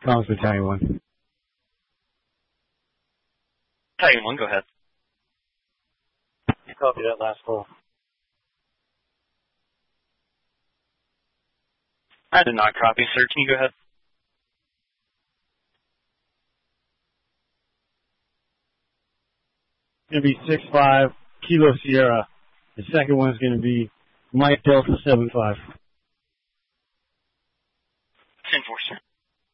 Collins Battalion 1. Battalion 1, go ahead. Copy that last call. I did not copy, sir. Can you go ahead? Going to be 6-5, Kilo Sierra. The second one's going to be Mike Delta 7-5.